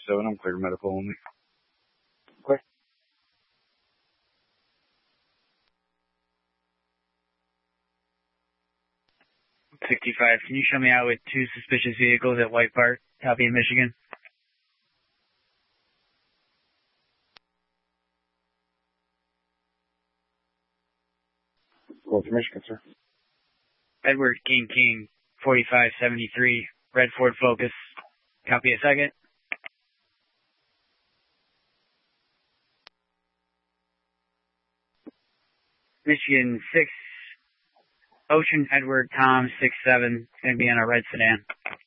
7, I'm clear medical only. Okay. $65. Can you show me out with 2 suspicious vehicles at White Park, copy in Michigan? Go to Michigan, sir. Edward King, 4573, red Ford Focus. Copy a second. Michigan 6, Ocean Edward Tom 67, going to be on a red sedan.